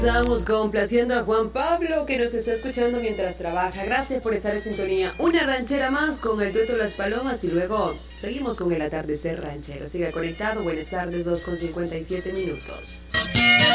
Estamos complaciendo a Juan Pablo que nos está escuchando mientras trabaja. Gracias por estar en sintonía. Una ranchera más con el dueto Las Palomas y luego seguimos con el atardecer ranchero. Siga conectado. Buenas tardes, 2:57 minutos.